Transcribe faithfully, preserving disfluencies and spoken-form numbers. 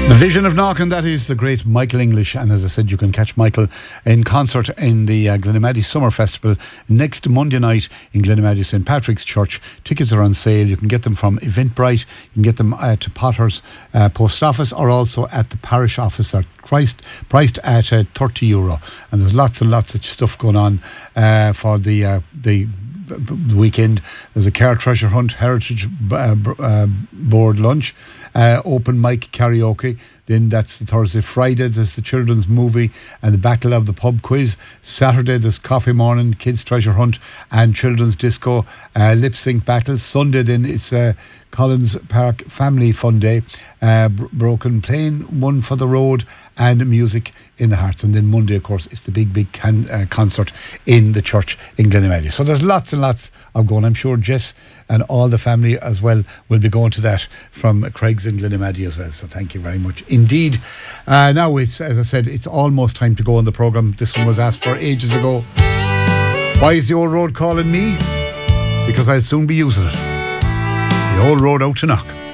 The Vision of Knock, and that is the great Michael English. And as I said, you can catch Michael in concert in the uh, Glenamaddy Summer Festival next Monday night in Glenamaddy Saint Patrick's Church. Tickets are on sale. You can get them from Eventbrite. You can get them at Potter's uh, Post Office, or also at the parish office. They're priced, priced at uh, thirty euro. And there's lots and lots of stuff going on uh, for the uh, the the weekend. There's a car treasure hunt, heritage uh, uh, board lunch, uh, open mic karaoke. Then that's the Thursday. Friday there's the children's movie and the battle of the pub quiz. Saturday there's coffee morning, kids treasure hunt and children's disco, uh, lip sync battle. Sunday then it's uh, Collins Park Family Fun Day, uh, br- Broken Plane, One for the Road, and music in the hearts. And then Monday, of course, it's the big, big can- uh, concert in the church in Glenamaddy. So there's lots and lots of going. I'm sure Jess and all the family as well will be going to that from Craig's in Glenamaddy as well. So thank you very much indeed. Uh, now it's, as I said, it's almost time to go on the programme. This one was asked for ages ago. Why is the old road calling me? Because I'll soon be using it. The old road out to Knock.